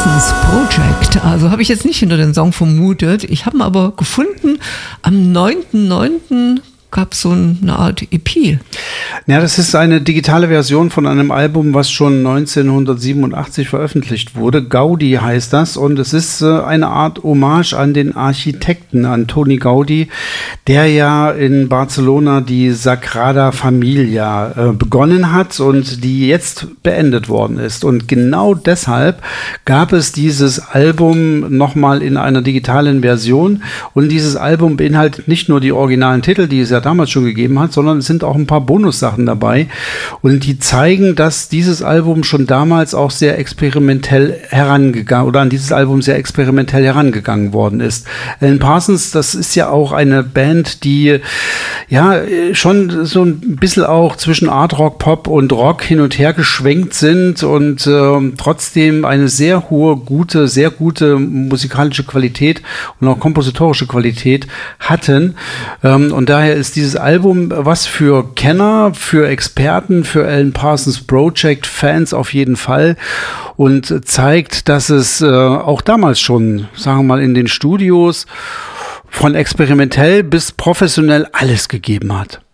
Parsons Project. Also habe ich jetzt nicht hinter den Song vermutet. Ich habe ihn aber gefunden. Am 9.9. gab es so eine Art EP. Ja, das ist eine digitale Version von einem Album, was schon 1987 veröffentlicht wurde. Gaudi heißt das, und es ist eine Art Hommage an den Architekten, an Toni Gaudi, der ja in Barcelona die Sagrada Familia begonnen hat und die jetzt beendet worden ist. Und genau deshalb gab es dieses Album nochmal in einer digitalen Version, und dieses Album beinhaltet nicht nur die originalen Titel, die es ja damals schon gegeben hat, sondern es sind auch ein paar Bonussachen dabei, und die zeigen, dass dieses Album schon damals auch sehr experimentell herangegangen, oder an dieses Album sehr experimentell herangegangen worden ist. Alan Parsons, das ist ja auch eine Band, die ja schon so ein bisschen auch zwischen Art Rock, Pop und Rock hin und her geschwenkt sind und trotzdem eine sehr gute musikalische Qualität und auch kompositorische Qualität hatten, und daher ist dieses Album was für Kenner, für Experten, für Alan Parsons Project Fans auf jeden Fall, und zeigt, dass es auch damals schon, sagen wir mal, in den Studios von experimentell bis professionell alles gegeben hat.